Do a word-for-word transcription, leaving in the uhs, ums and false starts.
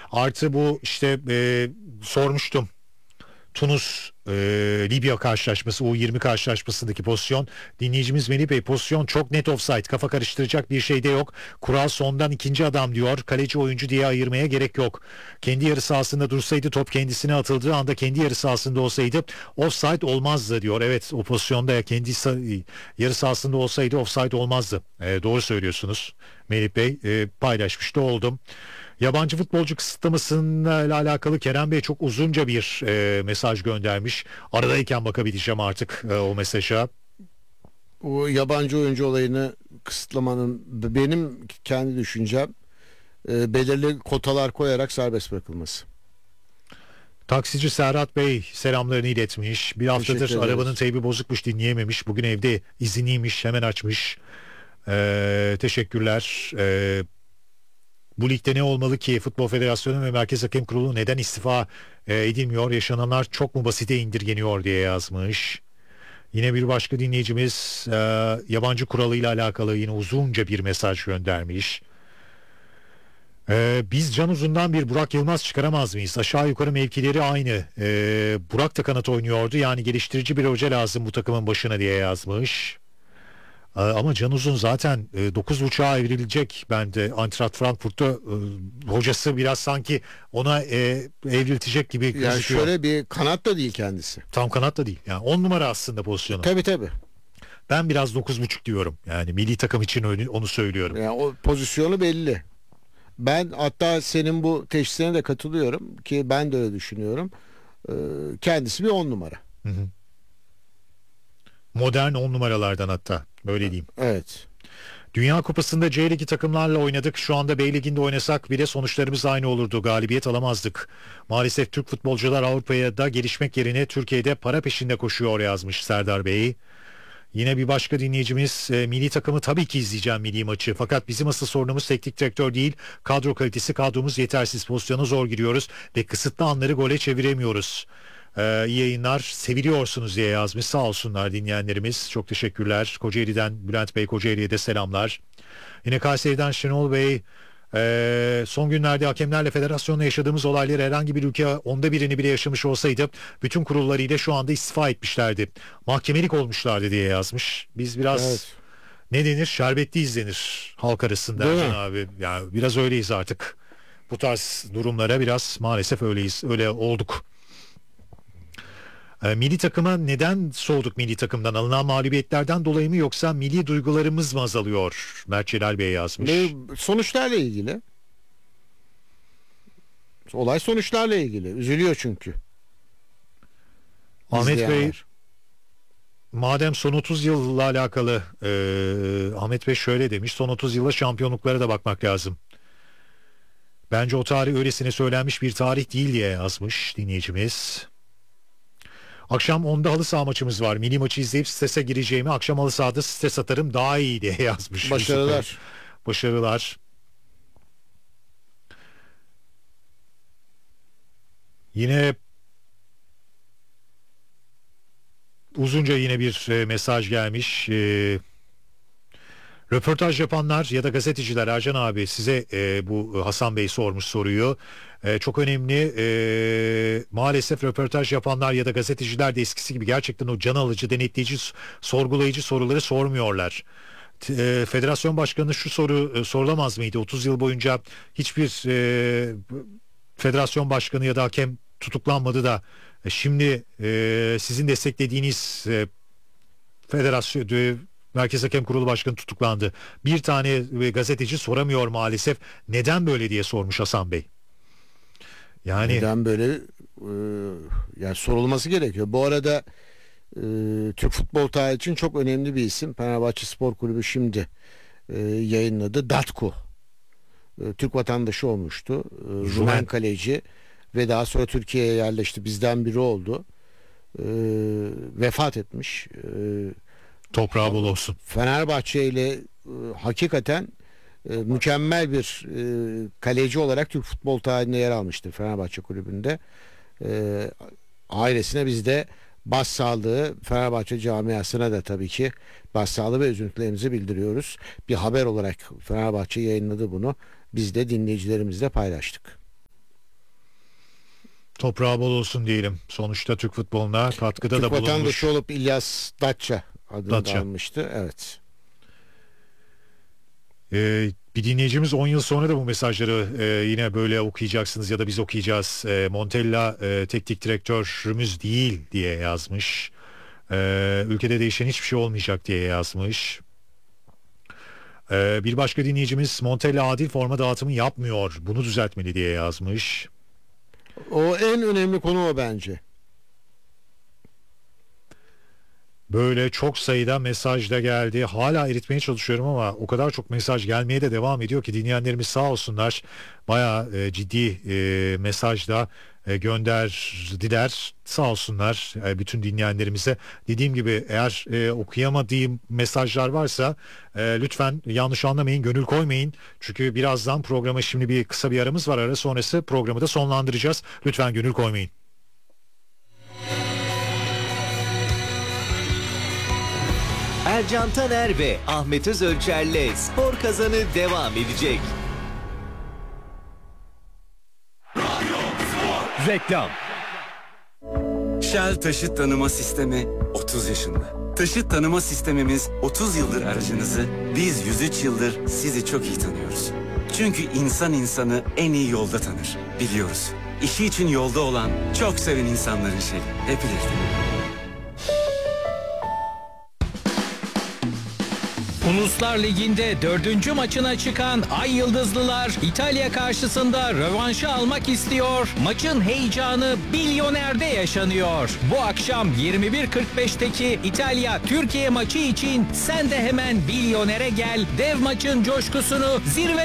Artı bu işte e, sormuştum. Tunus e, Libya karşılaşması, U yirmi karşılaşmasındaki pozisyon. Dinleyicimiz Melih Bey, pozisyon çok net offside, kafa karıştıracak bir şey de yok. Kural sondan ikinci adam diyor. Kaleci oyuncu diye ayırmaya gerek yok. Kendi yarı sahasında dursaydı, top kendisine atıldığı anda kendi yarı sahasında olsaydı offside olmazdı diyor. Evet, o pozisyonda ya kendi sa- yarı sahasında olsaydı offside olmazdı. E, doğru söylüyorsunuz Melih Bey, e, paylaşmış da oldum. Yabancı futbolcu kısıtlamasıyla alakalı Kerem Bey çok uzunca bir e, mesaj göndermiş. Aradayken bakabileceğim artık e, o mesaja. O yabancı oyuncu olayını kısıtlamanın benim kendi düşüncem e, belirli kotalar koyarak serbest bırakılması. Taksici Serhat Bey selamlarını iletmiş. Bir haftadır Teşekkür arabanın ederiz. teybi bozukmuş, dinleyememiş. Bugün evde izinliymiş, hemen açmış. E, teşekkürler. E, bu ligde ne olmalı ki? Futbol Federasyonu ve Merkez Hakem Kurulu neden istifa e, edilmiyor? Yaşananlar çok mu basite indirgeniyor diye yazmış. Yine bir başka dinleyicimiz e, yabancı kuralıyla alakalı yine uzunca bir mesaj göndermiş. E, biz can uzundan bir Burak Yılmaz çıkaramaz mıyız? Aşağı yukarı mevkileri aynı. E, Burak da kanat oynuyordu. Yani geliştirici bir hoca lazım bu takımın başına diye yazmış. E, ama can uzun zaten e, dokuz buçuğa evrilecek. Ben de Eintracht Frankfurt'ta e, hocası biraz sanki ona e, evriltecek gibi Yani gözüküyor. şöyle bir kanat da değil kendisi. Tam kanat da değil. Yani on numara aslında pozisyonu. Tabii tabii. Ben biraz dokuz buçuk diyorum. Yani milli takım için onu, onu söylüyorum. Yani o pozisyonu belli. Ben hatta senin bu teşhisine de katılıyorum ki ben de öyle düşünüyorum. Ee, kendisi bir on numara. Hı hı. Modern on numaralardan hatta. Böyle diyeyim. Evet. Dünya Kupası'nda C Ligi takımlarla oynadık. Şu anda B Ligi'nde oynasak bile sonuçlarımız aynı olurdu. Galibiyet alamazdık. Maalesef Türk futbolcular Avrupa'ya da gelişmek yerine Türkiye'de para peşinde koşuyor yazmış Serdar Bey. Yine bir başka dinleyicimiz e, milli takımı tabii ki izleyeceğim milli maçı. Fakat bizim asıl sorunumuz teknik direktör değil. Kadro kalitesi, kadromuz yetersiz. Pozisyona zor giriyoruz ve kısıtlı anları gole çeviremiyoruz. Ee, iyi yayınlar, seviliyorsunuz diye yazmış. Sağ olsunlar dinleyenlerimiz. Çok teşekkürler. Kocaeli'den Bülent Bey, Kocaeli'ye de selamlar. Yine Kayseri'den Şenol Bey. Ee, son günlerde hakemlerle federasyonla yaşadığımız olayları herhangi bir ülke onda birini bile yaşamış olsaydı bütün kurullarıyla şu anda istifa etmişlerdi. Mahkemelik olmuşlardı diye yazmış. Biz biraz Evet. ne denir? Şerbetli izlenir halk arasında Değil Ercan mi? abi. Yani biraz öyleyiz artık. Bu tarz durumlara biraz maalesef öyleyiz. Öyle olduk. E, milli takıma neden soğuduk milli takımdan? Alınan mağlubiyetlerden dolayı mı yoksa milli duygularımız mı azalıyor? Mert Celal Bey Ve yazmış. sonuçlarla ilgili. Olay sonuçlarla ilgili. Üzülüyor çünkü Ahmet Bey, izleyenler. madem son otuz yılla alakalı e, Ahmet Bey şöyle demiş. Son otuz yılda şampiyonluklara da bakmak lazım. Bence o tarih öylesine söylenmiş bir tarih değil diye yazmış dinleyicimiz. Akşam onda halı saha maçımız var. Milli maçı izleyip strese gireceğimi akşam halı sahada stres atarım daha iyi diye yazmış Yusuf Bey. Başarılar. Başarılar. Yine uzunca yine bir e, mesaj gelmiş. E, röportaj yapanlar ya da gazeteciler Ercan abi size e, bu Hasan Bey sormuş soruyu. E, çok önemli. E, maalesef röportaj yapanlar ya da gazeteciler de eskisi gibi gerçekten o can alıcı, denetleyici, sorgulayıcı soruları sormuyorlar. T- e, Federasyon Başkanı şu soru e, sorulamaz mıydı? otuz yıl boyunca hiçbir e, federasyon başkanı ya da hakem tutuklanmadı da e, şimdi e, sizin desteklediğiniz e, federasyon e, Merkez Hakem Kurulu Başkanı tutuklandı. Bir tane e, gazeteci soramıyor maalesef. Neden böyle diye sormuş Hasan Bey. Yani Neden böyle e, yani sorulması gerekiyor. Bu arada e, Türk futbol tarihi için çok önemli bir isim. Fenerbahçe Spor Kulübü şimdi e, yayınladı. Datko. E, Türk vatandaşı olmuştu. E, Rumen kaleci ve daha sonra Türkiye'ye yerleşti. Bizden biri oldu. E, vefat etmiş. E, toprağı bol olsun. Fenerbahçe ile e, hakikaten e, mükemmel bir e, kaleci olarak Türk futbol tarihinde yer almıştır Fenerbahçe kulübünde. E, ailesine biz de başsağlığı, Fenerbahçe camiasına da tabii ki başsağlığı ve üzüntülerimizi bildiriyoruz. Bir haber olarak Fenerbahçe yayınladı bunu. Biz de dinleyicilerimizle paylaştık. Toprağı bol olsun diyelim. Sonuçta Türk futboluna katkıda Türk da bulunmuş. vatandaşı olup İlyas Datça adını Datça. da almıştı. Evet. Ee, bir dinleyicimiz on yıl sonra da bu mesajları e, yine böyle okuyacaksınız ya da biz okuyacağız. E, Montella e, teknik direktörümüz değil diye yazmış. E, ülkede değişen hiçbir şey olmayacak diye yazmış. E, bir başka dinleyicimiz Montella adil forma dağıtımı yapmıyor. Bunu düzeltmeli diye yazmış. O en önemli konu o bence. Böyle çok sayıda mesaj da geldi. Hala eritmeye çalışıyorum ama o kadar çok mesaj gelmeye de devam ediyor ki dinleyenlerimiz sağ olsunlar. Bayağı e, ciddi e, mesaj da e, gönderdiler. Sağ olsunlar e, bütün dinleyenlerimize. Dediğim gibi eğer e, okuyamadığım mesajlar varsa e, lütfen yanlış anlamayın, gönül koymayın. Çünkü birazdan programa şimdi bir kısa bir aramız var. Ara sonrası programı da sonlandıracağız. Lütfen gönül koymayın. Ercan Taner ve Ahmet Özölçer'le Spor Kazanı devam edecek. Reklam. Shell Taşıt Tanıma Sistemi otuz yaşında. Taşıt tanıma sistemimiz otuz yıldır aracınızı, biz yüz üç yıldır sizi çok iyi tanıyoruz. Çünkü insan insanı en iyi yolda tanır, biliyoruz. İşi için yolda olan, çok seven insanların şeyi, hep birlikte. Uluslar Ligi'nde dördüncü maçına çıkan Ay Yıldızlılar İtalya karşısında rövanşı almak istiyor. Maçın heyecanı Bilyoner'de yaşanıyor. Bu akşam yirmi bir kırk beşteki İtalya-Türkiye maçı için sen de hemen Bilyoner'e gel. Dev maçın coşkusunu zirve